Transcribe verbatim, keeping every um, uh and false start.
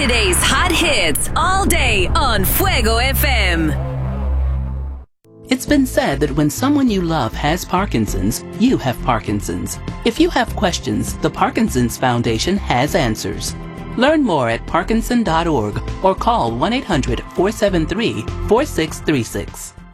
Saturday's hot hits all day on Fuego F M. It's been said that when someone you love has Parkinson's, you have Parkinson's. If you have questions, the Parkinson's Foundation has answers. Learn more at parkinson dot org or call one eight hundred four seven three four six three six.